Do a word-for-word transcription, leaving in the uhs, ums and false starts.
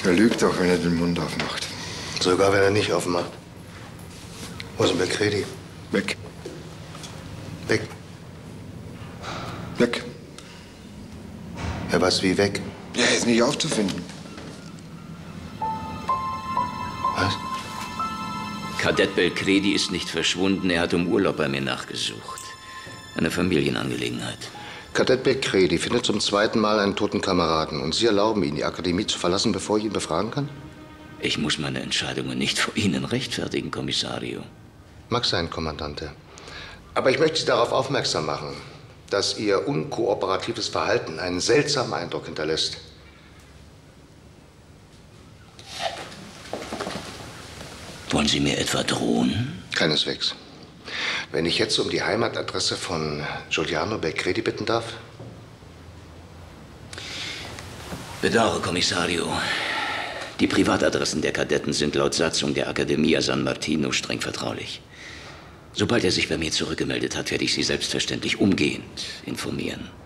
Er lügt doch, wenn er den Mund aufmacht. Sogar wenn er nicht aufmacht. Wo ist denn Beckredi? Weg. Weg. Weg. Ja, was wie weg? Ja, er ist nicht aufzufinden. Was? Kadett Belcredi ist nicht verschwunden. Er hat um Urlaub bei mir nachgesucht. Eine Familienangelegenheit. Kadett Beckredi findet zum zweiten Mal einen toten Kameraden. Und Sie erlauben ihn, die Akademie zu verlassen, bevor ich ihn befragen kann? Ich muss meine Entscheidungen nicht vor Ihnen rechtfertigen, Kommissario. Mag sein, Kommandante. Aber ich möchte Sie darauf aufmerksam machen, dass Ihr unkooperatives Verhalten einen seltsamen Eindruck hinterlässt. Wollen Sie mir etwa drohen? Keineswegs. Wenn ich jetzt um die Heimatadresse von Giuliano Belcredi bitten darf? Bedauere, Kommissario. Die Privatadressen der Kadetten sind laut Satzung der Accademia San Martino streng vertraulich. Sobald er sich bei mir zurückgemeldet hat, werde ich Sie selbstverständlich umgehend informieren.